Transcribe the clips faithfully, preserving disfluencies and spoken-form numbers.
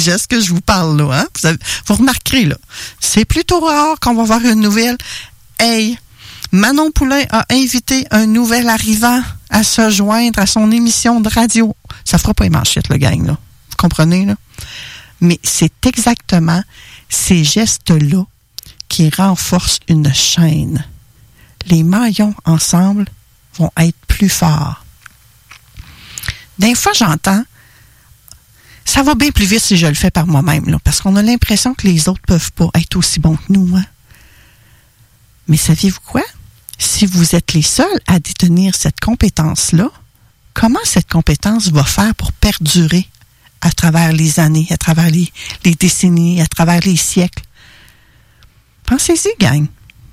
gestes que je vous parle là. Hein? Vous, avez, vous remarquerez, là, c'est plutôt rare qu'on va voir une nouvelle. Hey, Manon Poulain a invité un nouvel arrivant à se joindre à son émission de radio. Ça fera pas les manchettes, le gang, là. Vous comprenez, là? Mais c'est exactement ces gestes-là qui renforcent une chaîne. Les maillons ensemble vont être plus forts. Des fois, j'entends, ça va bien plus vite si je le fais par moi-même, là, parce qu'on a l'impression que les autres peuvent pas être aussi bons que nous. Hein? Mais saviez-vous quoi? Si vous êtes les seuls à détenir cette compétence-là, comment cette compétence va faire pour perdurer à travers les années, à travers les, les décennies, à travers les siècles? Pensez-y, gang.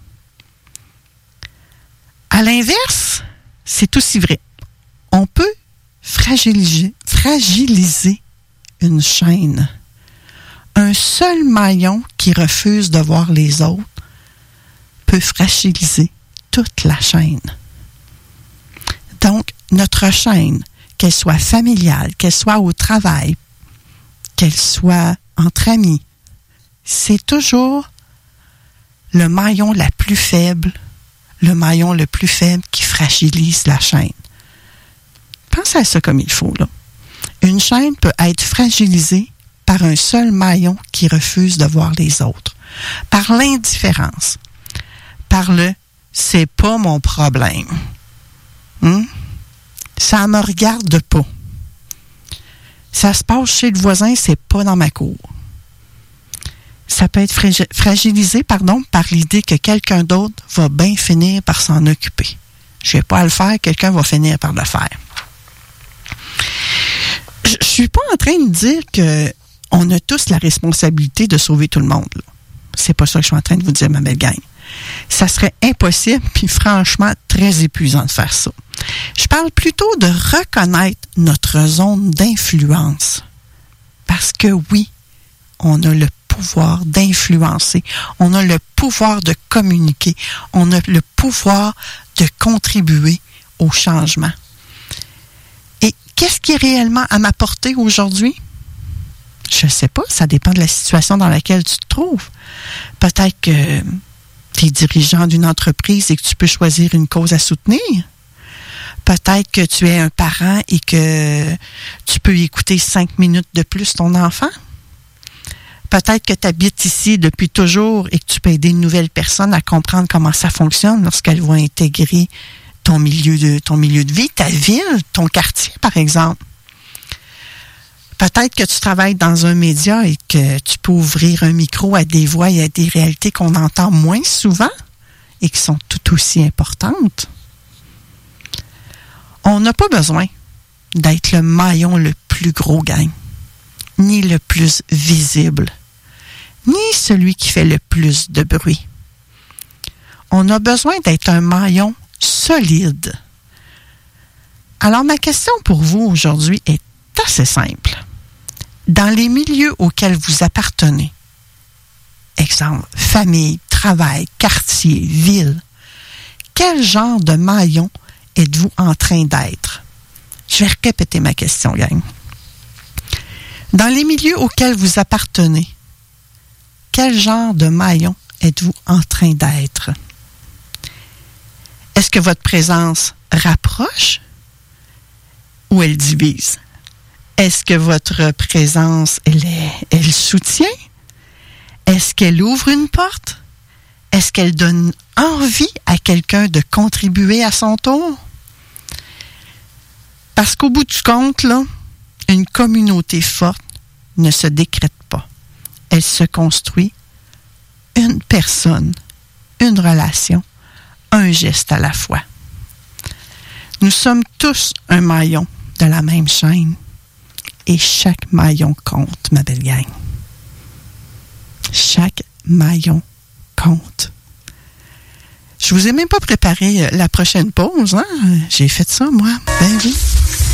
À l'inverse, c'est aussi vrai. On peut fragiliser, fragiliser une chaîne. Un seul maillon qui refuse de voir les autres peut fragiliser toute la chaîne. Donc, notre chaîne, qu'elle soit familiale, qu'elle soit au travail, qu'elle soit entre amis, c'est toujours le maillon la plus faible, le maillon le plus faible qui fragilise la chaîne. Pensez à ça comme il faut, là. Une chaîne peut être fragilisée par un seul maillon qui refuse de voir les autres, par l'indifférence, par le « c'est pas mon problème hum? ». Ça me regarde pas. Ça se passe chez le voisin, c'est pas dans ma cour. Ça peut être fragi- fragilisé pardon, par l'idée que quelqu'un d'autre va bien finir par s'en occuper. Je n'ai pas à le faire, quelqu'un va finir par le faire. Je ne suis pas en train de dire qu'on a tous la responsabilité de sauver tout le monde. Là. C'est pas ça que je suis en train de vous dire, ma belle gang. Ça serait impossible, puis franchement, très épuisant de faire ça. Je parle plutôt de reconnaître notre zone d'influence. Parce que oui, on a le pouvoir d'influencer, on a le pouvoir de communiquer, on a le pouvoir de contribuer au changement. Et qu'est-ce qui est réellement à ma portée aujourd'hui? Je ne sais pas, ça dépend de la situation dans laquelle tu te trouves. Peut-être que tu es dirigeant d'une entreprise et que tu peux choisir une cause à soutenir. Peut-être que tu es un parent et que tu peux écouter cinq minutes de plus ton enfant. Peut-être que tu habites ici depuis toujours et que tu peux aider une nouvelle personne à comprendre comment ça fonctionne lorsqu'elle va intégrer ton milieu de, ton milieu de vie, ta ville, ton quartier, par exemple. Peut-être que tu travailles dans un média et que tu peux ouvrir un micro à des voix et à des réalités qu'on entend moins souvent et qui sont tout aussi importantes. On n'a pas besoin d'être le maillon le plus gros, gang, ni le plus visible, ni celui qui fait le plus de bruit. On a besoin d'être un maillon solide. Alors, ma question pour vous aujourd'hui est assez simple. Dans les milieux auxquels vous appartenez, exemple, famille, travail, quartier, ville, quel genre de maillon êtes-vous en train d'être? Je vais répéter ma question, gang. Dans les milieux auxquels vous appartenez, quel genre de maillon êtes-vous en train d'être? Est-ce que votre présence rapproche ou elle divise? Est-ce que votre présence, elle, est, elle soutient? Est-ce qu'elle ouvre une porte? Est-ce qu'elle donne envie à quelqu'un de contribuer à son tour? Parce qu'au bout du compte, là, une communauté forte ne se décrète pas. Elle se construit une personne, une relation, un geste à la fois. Nous sommes tous un maillon de la même chaîne. Et chaque maillon compte, ma belle gang. Chaque maillon compte. Je vous ai même pas préparé la prochaine pause, hein? J'ai fait ça, moi. Ben oui.